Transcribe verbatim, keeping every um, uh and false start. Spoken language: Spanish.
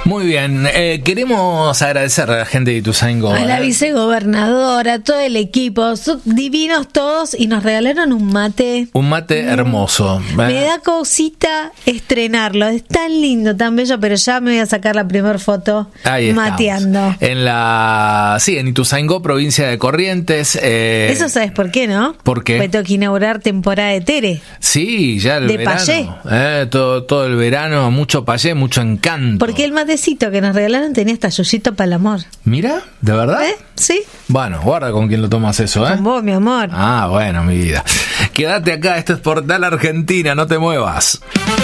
Muy bien, eh, queremos agradecer a la gente de Ituzaingó. A la vicegobernadora, a todo el equipo, son divinos todos y nos regalaron un mate. Un mate hermoso. Me da cosita estrenarlo, es tan lindo, tan bello, pero ya me voy a sacar la primera foto Ahí mateando. Estamos. En la, sí, en Ituzaingó, provincia de Corrientes. Eh, Eso sabes por qué, ¿no? ¿Por qué? Porque tengo que inaugurar temporada de Tere. Sí, ya el de verano. payé. Eh, todo, todo el verano, mucho payé, mucho encanto. Porque el matecito que nos regalaron tenía hasta yuyito para el amor. Mira, ¿de verdad? ¿Eh? Sí. Bueno, guarda con quién lo tomas eso, ¿eh? Con vos, mi amor. Ah, bueno, mi vida. Quédate acá, esto es Portal Argentina, no te muevas.